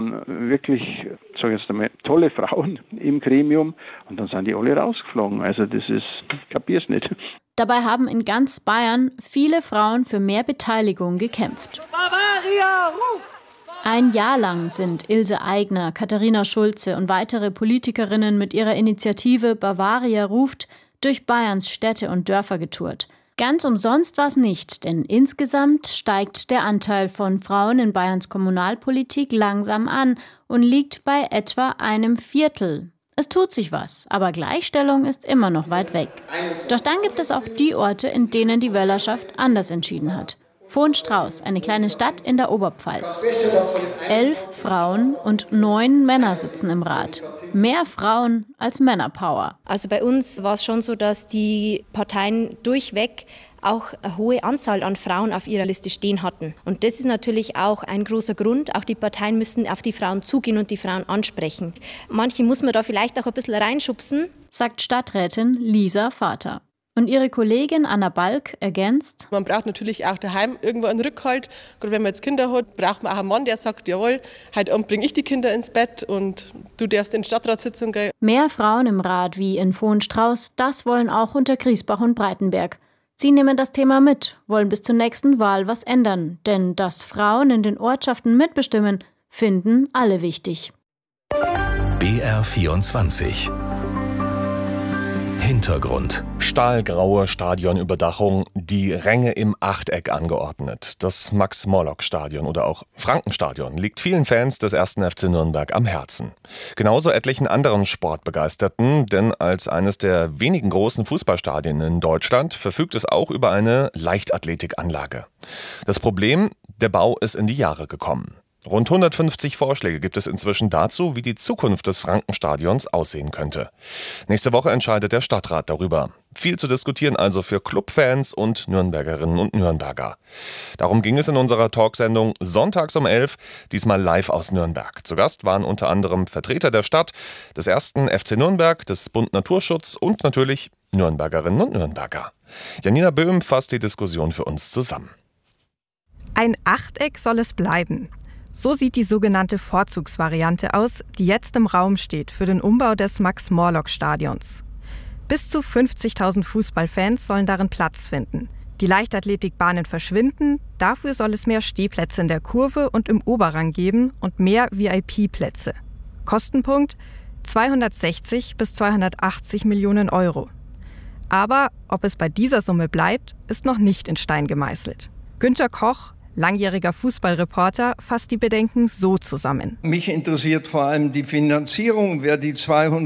waren wirklich, sage ich jetzt einmal, tolle Frauen im Gremium und dann sind die alle rausgeflogen. Also ich kapier's nicht. Dabei haben in ganz Bayern viele Frauen für mehr Beteiligung gekämpft. Bavaria ruft! Ein Jahr lang sind Ilse Aigner, Katharina Schulze und weitere Politikerinnen mit ihrer Initiative Bavaria ruft durch Bayerns Städte und Dörfer getourt. Ganz umsonst war es nicht, denn insgesamt steigt der Anteil von Frauen in Bayerns Kommunalpolitik langsam an und liegt bei etwa 1/4. Es tut sich was, aber Gleichstellung ist immer noch weit weg. Doch dann gibt es auch die Orte, in denen die Wählerschaft anders entschieden hat. Vohn-Strauß, eine kleine Stadt in der Oberpfalz. 11 Frauen und 9 Männer sitzen im Rat. Mehr Frauen als Männerpower. Also bei uns war es schon so, dass die Parteien durchweg auch eine hohe Anzahl an Frauen auf ihrer Liste stehen hatten. Und das ist natürlich auch ein großer Grund. Auch die Parteien müssen auf die Frauen zugehen und die Frauen ansprechen. Manche muss man da vielleicht auch ein bisschen reinschubsen, sagt Stadträtin Lisa Vater. Und ihre Kollegin Anna Balk ergänzt: Man braucht natürlich auch daheim irgendwo einen Rückhalt. Gerade wenn man jetzt Kinder hat, braucht man auch einen Mann, der sagt, jawohl, heute Abend bringe ich die Kinder ins Bett und du darfst in die Stadtratssitzung gehen. Mehr Frauen im Rat wie in Vohn-Strauß, das wollen auch unter Griesbach und Breitenberg. Sie nehmen das Thema mit, wollen bis zur nächsten Wahl was ändern. Denn dass Frauen in den Ortschaften mitbestimmen, finden alle wichtig. BR24 Hintergrund. Stahlgraue Stadionüberdachung, die Ränge im Achteck angeordnet. Das Max-Morlock-Stadion oder auch Frankenstadion liegt vielen Fans des 1. FC Nürnberg am Herzen. Genauso etlichen anderen Sportbegeisterten, denn als eines der wenigen großen Fußballstadien in Deutschland verfügt es auch über eine Leichtathletikanlage. Das Problem, der Bau ist in die Jahre gekommen. Rund 150 Vorschläge gibt es inzwischen dazu, wie die Zukunft des Frankenstadions aussehen könnte. Nächste Woche entscheidet der Stadtrat darüber. Viel zu diskutieren also für Clubfans und Nürnbergerinnen und Nürnberger. Darum ging es in unserer Talksendung sonntags um 11, diesmal live aus Nürnberg. Zu Gast waren unter anderem Vertreter der Stadt, des 1. FC Nürnberg, des Bund Naturschutz und natürlich Nürnbergerinnen und Nürnberger. Janina Böhm fasst die Diskussion für uns zusammen. Ein Achteck soll es bleiben. So sieht die sogenannte Vorzugsvariante aus, die jetzt im Raum steht für den Umbau des Max-Morlock-Stadions. Bis zu 50.000 Fußballfans sollen darin Platz finden. Die Leichtathletikbahnen verschwinden, dafür soll es mehr Stehplätze in der Kurve und im Oberrang geben und mehr VIP-Plätze. Kostenpunkt 260 bis 280 Millionen Euro. Aber ob es bei dieser Summe bleibt, ist noch nicht in Stein gemeißelt. Günter Koch, langjähriger Fußballreporter, fasst die Bedenken so zusammen. Mich interessiert vor allem die Finanzierung. Wer die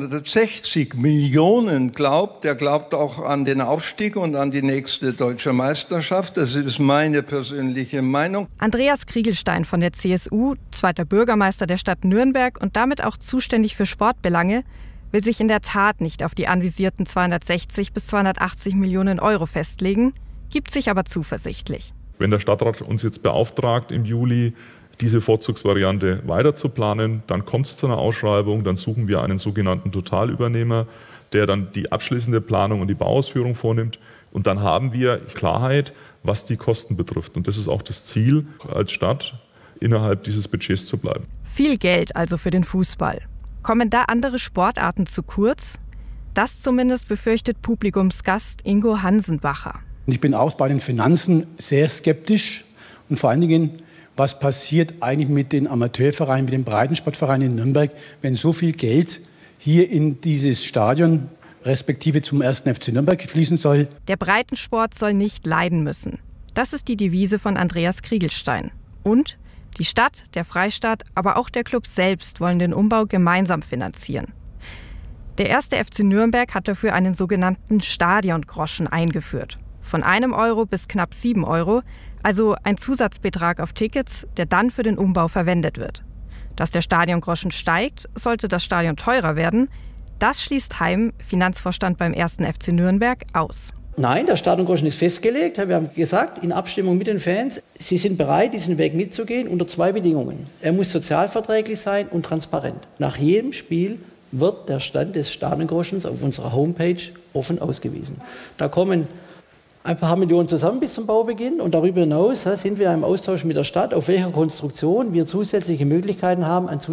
260 Millionen glaubt, der glaubt auch an den Aufstieg und an die nächste deutsche Meisterschaft. Das ist meine persönliche Meinung. Andreas Kriegelstein von der CSU, zweiter Bürgermeister der Stadt Nürnberg und damit auch zuständig für Sportbelange, will sich in der Tat nicht auf die anvisierten 260 bis 280 Millionen Euro festlegen, gibt sich aber zuversichtlich. Wenn der Stadtrat uns jetzt beauftragt, im Juli diese Vorzugsvariante weiter zu planen, dann kommt es zu einer Ausschreibung, dann suchen wir einen sogenannten Totalübernehmer, der dann die abschließende Planung und die Bauausführung vornimmt. Und dann haben wir Klarheit, was die Kosten betrifft. Und das ist auch das Ziel als Stadt, innerhalb dieses Budgets zu bleiben. Viel Geld also für den Fußball. Kommen da andere Sportarten zu kurz? Das zumindest befürchtet Publikumsgast Ingo Hansenbacher. Ich bin auch bei den Finanzen sehr skeptisch und vor allen Dingen, was passiert eigentlich mit den Amateurvereinen, mit den Breitensportvereinen in Nürnberg, wenn so viel Geld hier in dieses Stadion respektive zum 1. FC Nürnberg fließen soll. Der Breitensport soll nicht leiden müssen. Das ist die Devise von Andreas Kriegelstein. Und die Stadt, der Freistaat, aber auch der Club selbst wollen den Umbau gemeinsam finanzieren. Der 1. FC Nürnberg hat dafür einen sogenannten Stadiongroschen eingeführt. Von 1 Euro bis knapp 7 Euro, also ein Zusatzbetrag auf Tickets, der dann für den Umbau verwendet wird. Dass der Stadiongroschen steigt, sollte das Stadion teurer werden, das schließt Heim, Finanzvorstand beim 1. FC Nürnberg, aus. Nein, der Stadiongroschen ist festgelegt. Wir haben gesagt, in Abstimmung mit den Fans, sie sind bereit, diesen Weg mitzugehen unter 2 Bedingungen. Er muss sozialverträglich sein und transparent. Nach jedem Spiel wird der Stand des Stadiongroschens auf unserer Homepage offen ausgewiesen. Da kommen ein paar Millionen zusammen bis zum Baubeginn und darüber hinaus sind wir im Austausch mit der Stadt, auf welcher Konstruktion wir zusätzliche Möglichkeiten haben, an